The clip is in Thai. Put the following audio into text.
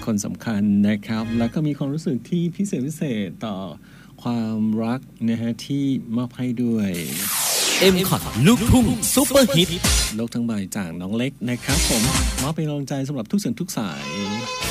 คนสำคัญนะครับแล้วก็มีความรู้สึกที่พิเศษต่อความรักนะฮะที่มอบให้ด้วย M-Cut ลูกทุ่งซุปเปอร์ฮิตโลกทั้งใบจากน้องเล็กนะครับผมมอบเป็นกำลังใจสำหรับทุกเสียงทุกสาย